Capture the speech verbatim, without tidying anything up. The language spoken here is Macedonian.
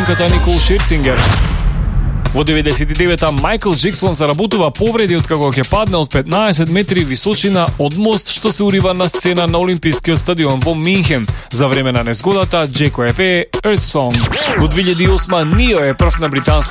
британката Никол Шерцингер. Во деветдесет и девета Майкл Джексон заработува повреди откако ќе падне од петнаесет метри височина од мост што се урива на сцена на Олимпискиот стадион во Минхен. За време на незгодата Джеко е пее Earth Song. Во две илјади и осма Нио е прв на британски